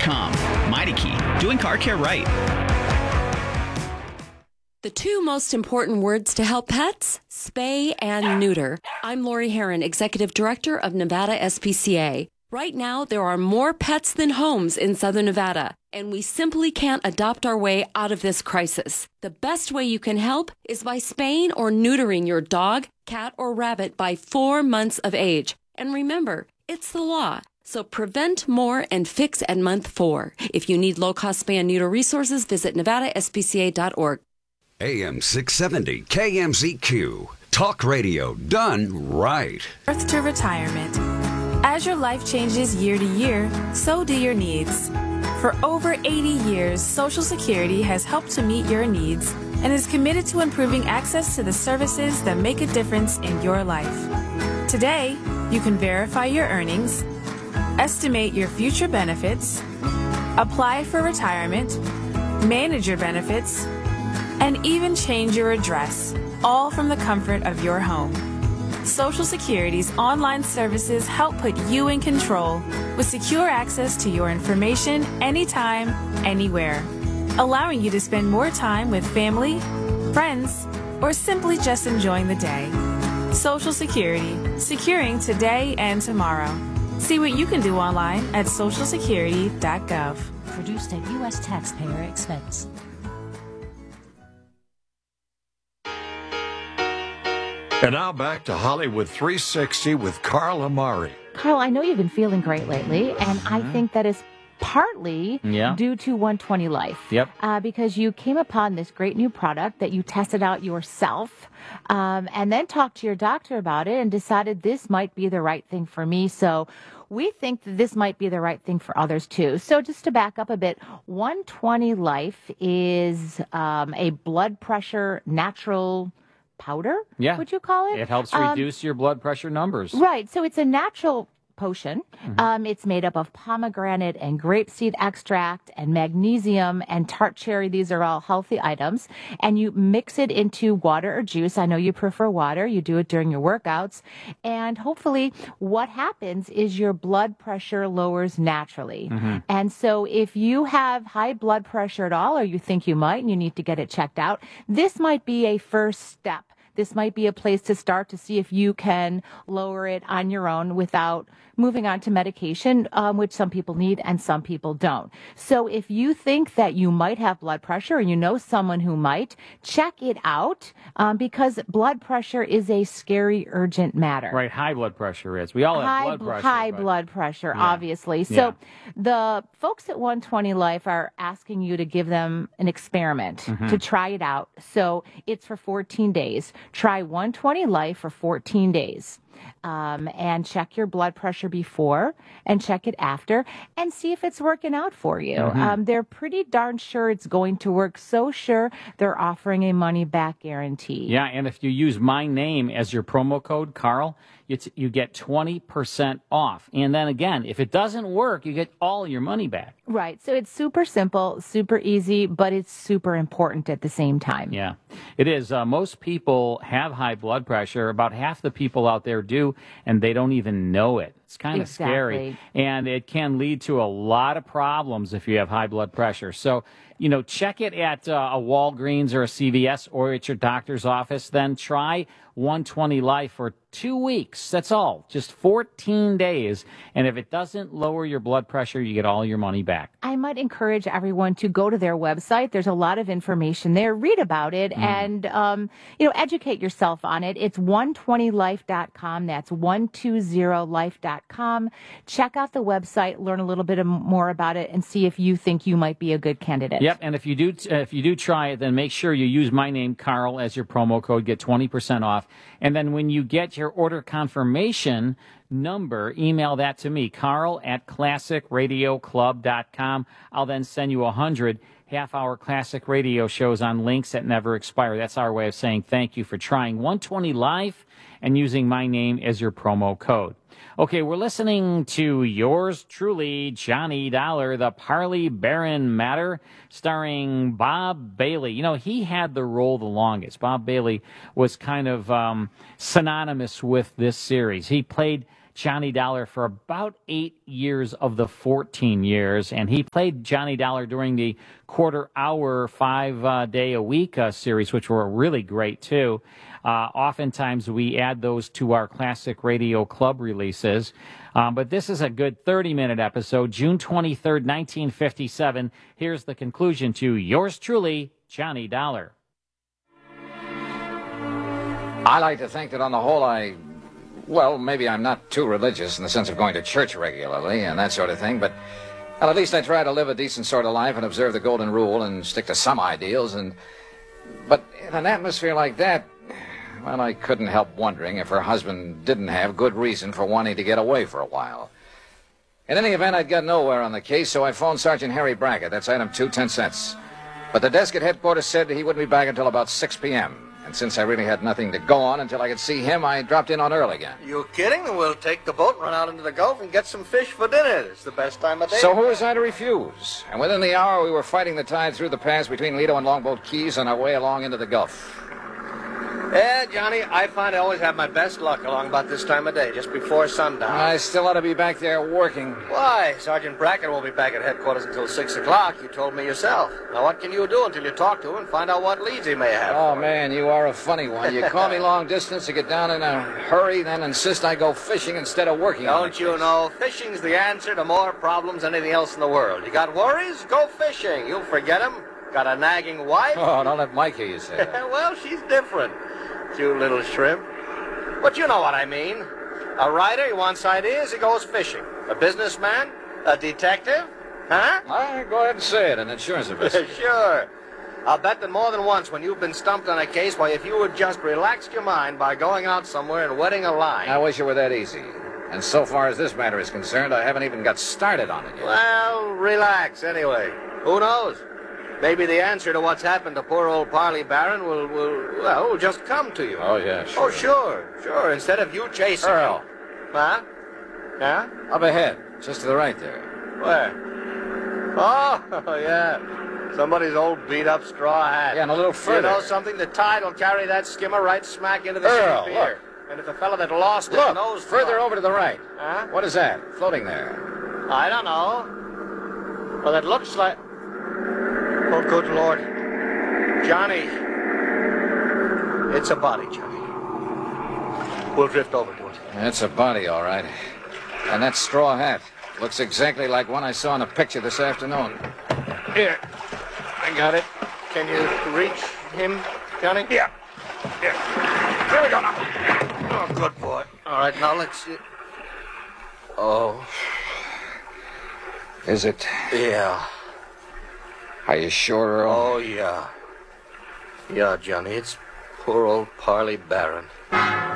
MightyKey.com. MightyKey, doing car care right. The two most important words to help pets, spay and neuter. I'm Lori Herron, Executive Director of Nevada SPCA. Right now, there are more pets than homes in Southern Nevada, and we simply can't adopt our way out of this crisis. The best way you can help is by spaying or neutering your dog, cat, or rabbit by 4 months of age. And remember, it's the law. So prevent more and fix at month 4. If you need low-cost spay and neuter resources, visit nevadaspca.org. AM 670 KMZQ. Talk radio done right. Birth to retirement. As your life changes year to year, so do your needs. For over 80 years, Social Security has helped to meet your needs and is committed to improving access to the services that make a difference in your life. Today, you can verify your earnings, estimate your future benefits, apply for retirement, manage your benefits, and even change your address, all from the comfort of your home. Social Security's online services help put you in control with secure access to your information anytime, anywhere, allowing you to spend more time with family, friends, or simply just enjoying the day. Social Security, securing today and tomorrow. See what you can do online at socialsecurity.gov. Produced at U.S. taxpayer expense. And now back to Hollywood 360 with Carl Amari. Carl, I know you've been feeling great lately, and I think that is partly due to 120 Life. Yep. Because you came upon this great new product that you tested out yourself, and then talked to your doctor about it and decided this might be the right thing for me. So we think that this might be the right thing for others too. So just to back up a bit, 120 Life is a blood pressure natural powder, would you call it? It helps reduce your blood pressure numbers. Right. So it's a natural potion. It's made up of pomegranate and grapeseed extract and magnesium and tart cherry. These are all healthy items. And you mix it into water or juice. I know you prefer water. You do it during your workouts. And hopefully what happens is your blood pressure lowers naturally. And so if you have high blood pressure at all, or you think you might and you need to get it checked out, this might be a first step. This might be a place to start to see if you can lower it on your own without moving on to medication, which some people need and some people don't. So if you think that you might have blood pressure and you know someone who might, check it out because blood pressure is a scary, urgent matter. Right, high blood pressure is. We all have blood pressure. High blood pressure, obviously. So the folks at 120 Life are asking you to give them an experiment to try it out. So it's for 14 days. Try 120 Life for 14 days. And check your blood pressure before and check it after and see if it's working out for you. They're pretty darn sure it's going to work. So sure they're offering a money back guarantee. Yeah, and if you use my name as your promo code, Carl, you get 20% off. And then again, if it doesn't work, you get all your money back. Right. So it's super simple, super easy, but it's super important at the same time. Yeah, it is. Most people have high blood pressure. About half the people out there do, and they don't even know it. It's kind of scary. And it can lead to a lot of problems if you have high blood pressure. So, check it at a Walgreens or a CVS or at your doctor's office. Then try 120 Life for 2 weeks. That's all. Just 14 days. And if it doesn't lower your blood pressure, you get all your money back. I might encourage everyone to go to their website. There's a lot of information there. Read about it and, educate yourself on it. It's 120life.com. That's 120life.com. Check out the website, learn a little bit more about it, and see if you think you might be a good candidate. Yep. And if you do try it, then make sure you use my name, Carl, as your promo code. Get 20% off. And then when you get your order confirmation number, email that to me, carl@classicradioclub.com. I'll then send you 100 half-hour classic radio shows on links that never expire. That's our way of saying thank you for trying 120 Life and using my name as your promo code. Okay, we're listening to yours truly, Johnny Dollar, the Parley Baron Matter, starring Bob Bailey. He had the role the longest. Bob Bailey was kind of synonymous with this series. He played Johnny Dollar for about 8 years of the 14 years, and he played Johnny Dollar during the quarter-hour, 5-day-a-week series, which were really great, too. Oftentimes, we add those to our Classic Radio Club releases. But this is a good 30-minute episode, June 23rd, 1957. Here's the conclusion to yours truly, Johnny Dollar. I like to think that on the whole maybe I'm not too religious in the sense of going to church regularly and that sort of thing, but at least I try to live a decent sort of life and observe the golden rule and stick to some ideals. But in an atmosphere like that, well, I couldn't help wondering if her husband didn't have good reason for wanting to get away for a while. In any event, I'd got nowhere on the case, so I phoned Sergeant Harry Brackett. That's item 2, 10 cents. But the desk at headquarters said he wouldn't be back until about 6 p.m., and since I really had nothing to go on until I could see him, I dropped in on Earl again. You kidding? Then we'll take the boat, run out into the Gulf, and get some fish for dinner. It's the best time of day. So who was I to refuse? And within the hour, we were fighting the tide through the pass between Lido and Longboat Keys on our way along into the Gulf. Yeah, Johnny, I find I always have my best luck along about this time of day, just before sundown. I still ought to be back there working. Why? Sergeant Brackett won't be back at headquarters until 6 o'clock. You told me yourself. Now, what can you do until you talk to him and find out what leads he may have? Oh, man, you are a funny one. You call me long distance to get down in a hurry, then insist I go fishing instead of working. Don't you know? Fishing's the answer to more problems than anything else in the world. You got worries? Go fishing. You'll forget them. Got a nagging wife? Oh, don't let Mike hear you say that. Well, she's different. You little shrimp. But you know what I mean. A writer, he wants ideas, he goes fishing. A businessman? A detective? Huh? Go ahead and say it, an insurance investor. Sure. I'll bet that more than once when you've been stumped on a case, why, if you would just relax your mind by going out somewhere and wetting a line. I wish it were that easy. And so far as this matter is concerned, I haven't even got started on it yet. Well, relax anyway. Who knows? Maybe the answer to what's happened to poor old Parley Barron will just come to you. Oh, yeah, sure. Oh, sure. Instead of you chasing Earl. him. Huh? Yeah? Up ahead, just to the right there. Where? Oh, yeah. Somebody's old beat-up straw hat. Yeah, and a little further. You know something? The tide will carry that skimmer right smack into the Earl, sea pier. And if the fella that lost his nose... further over to the right. Huh? What is that, floating there? I don't know. Well, it looks like... Oh, good Lord. Johnny. It's a body, Johnny. We'll drift over to it. It's a body, all right. And that straw hat looks exactly like one I saw in a picture this afternoon. Here. I got it. Can you reach him, Johnny? Yeah. Here we go now. Oh, good boy. All right, now let's see. Oh. Is it? Yeah. Are you sure, Earl? Oh, yeah. Yeah, Johnny, it's poor old Parley Barron.